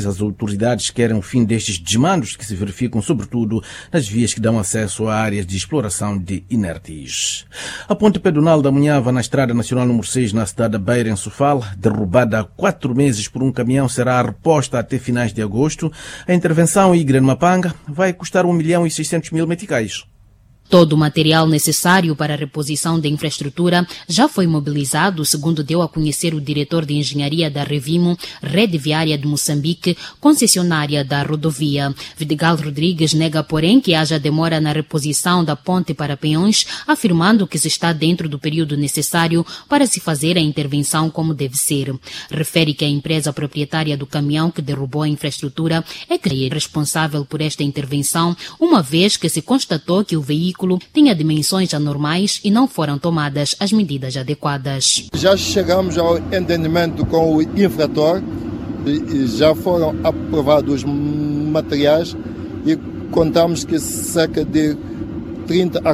As autoridades querem o fim destes desmandos que se verificam sobretudo nas vias que dão acesso a áreas de exploração de inertes. A ponte pedonal da Munhava na Estrada Nacional número 6 na cidade da Beira, em Sofala, derrubada há 4 meses por um caminhão, será reposta até finais de agosto. A intervenção em Igrenomapanga vai custar 1.600.000 meticais. Todo o material necessário para a reposição da infraestrutura já foi mobilizado, segundo deu a conhecer o diretor de engenharia da Revimo, Rede Viária de Moçambique, concessionária da rodovia. Vidigal Rodrigues nega, porém, que haja demora na reposição da ponte para Peões, afirmando que se está dentro do período necessário para se fazer a intervenção como deve ser. Refere que a empresa proprietária do caminhão que derrubou a infraestrutura é que é responsável por esta intervenção, uma vez que se constatou que o veículo tinha dimensões anormais e não foram tomadas as medidas adequadas. Já chegamos ao entendimento com o infrator e já foram aprovados os materiais e contamos que cerca de 30 a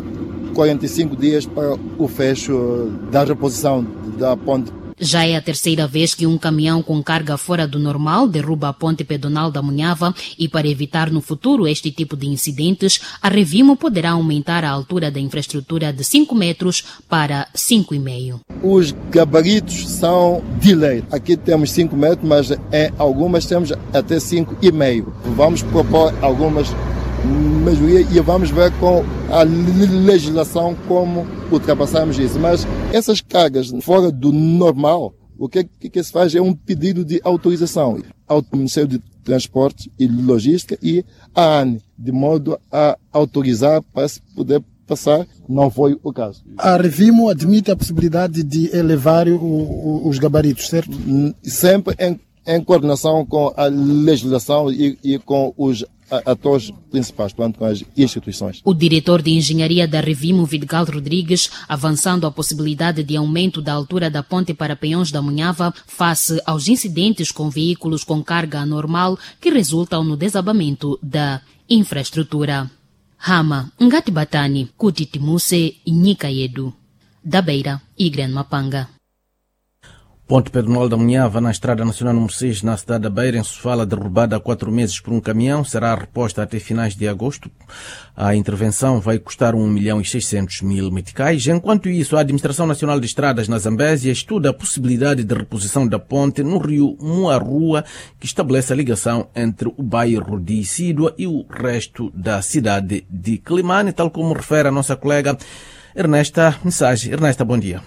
45 dias para o fecho da reposição da ponte. Já é a terceira vez que um caminhão com carga fora do normal derruba a ponte pedonal da Munhava e, para evitar no futuro este tipo de incidentes, a Revimo poderá aumentar a altura da infraestrutura de 5 metros para 5,5. Os gabaritos são de lei. Aqui temos 5 metros, mas em algumas temos até 5,5. Vamos propor algumas melhorias e vamos ver com a legislação como ultrapassamos isso. Mas essas cargas fora do normal, o que se faz é um pedido de autorização ao Ministério de Transporte e Logística e à ANE, de modo a autorizar para se poder passar. Não foi o caso. A Revimo admite a possibilidade de elevar os gabaritos, certo? Sempre em coordenação com a legislação e com os atores principais, portanto, com as instituições. O diretor de engenharia da Revimo, Vidigal Rodrigues, avançando a possibilidade de aumento da altura da ponte para Peões da Munhava face aos incidentes com veículos com carga anormal que resultam no desabamento da infraestrutura. Hama, Ngati Batani, Kutitimuse e Nhikayedu. Da Beira, Igrenomapanga. Ponte pedonal da Munhava na Estrada Nacional número 6 na cidade da Beira, em Sofala, derrubada há 4 meses por um caminhão, será reposta até finais de agosto. A intervenção vai custar 1.600.000 meticais. Enquanto isso, a Administração Nacional de Estradas na Zambésia estuda a possibilidade de reposição da ponte no rio Muarrua, que estabelece a ligação entre o bairro de Isídua e o resto da cidade de Climane, tal como refere a nossa colega Ernesta Mensagem. Ernesta, bom dia.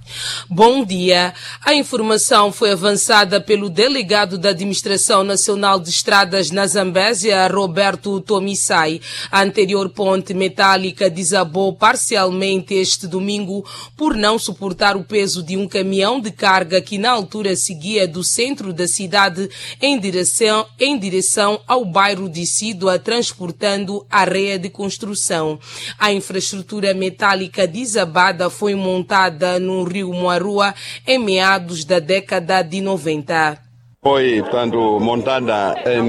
Bom dia. A informação foi avançada pelo delegado da Administração Nacional de Estradas na Zambésia, Roberto Tomissai. A anterior ponte metálica desabou parcialmente este domingo por não suportar o peso de um caminhão de carga que na altura seguia do centro da cidade em direção ao bairro de Isídua, transportando areia de construção. A infraestrutura metálica desabada foi montada no rio Muarrua em meados da década de 90. Foi, portanto, montada em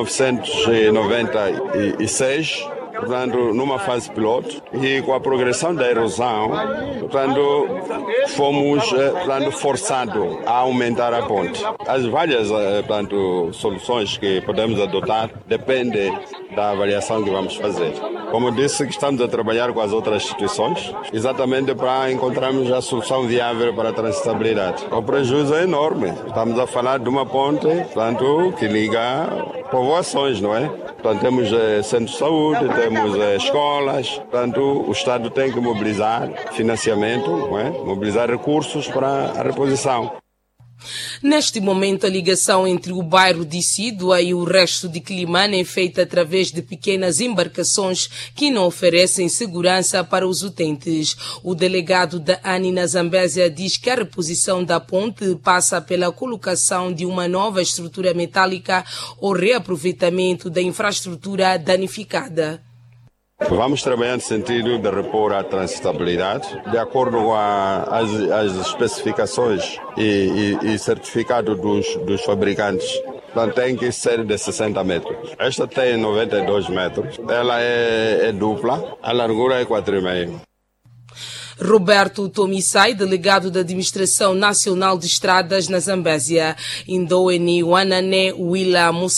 1996, portanto, numa fase piloto, e com a progressão da erosão, portanto, fomos, portanto, forçados a aumentar a ponte. As várias, portanto, soluções que podemos adotar dependem da avaliação que vamos fazer. Como disse, estamos a trabalhar com as outras instituições, exatamente para encontrarmos a solução viável para a transitabilidade. O prejuízo é enorme. Estamos a falar de uma ponte, portanto, que liga povoações, não é? Portanto, temos centros de saúde, temos escolas, portanto, o Estado tem que mobilizar financiamento, não é? Mobilizar recursos para a reposição. Neste momento, a ligação entre o bairro de Isídua e o resto de Climane é feita através de pequenas embarcações que não oferecem segurança para os utentes. O delegado da ANI na Zambésia diz que a reposição da ponte passa pela colocação de uma nova estrutura metálica ou reaproveitamento da infraestrutura danificada. Vamos trabalhar no sentido de repor a transitabilidade, de acordo com as especificações e certificado dos fabricantes. Então tem que ser de 60 metros. Esta tem 92 metros. Ela é dupla, a largura é 4,5. Roberto Tomissai, delegado da Administração Nacional de Estradas na Zambésia. Indoeni Wanane Wila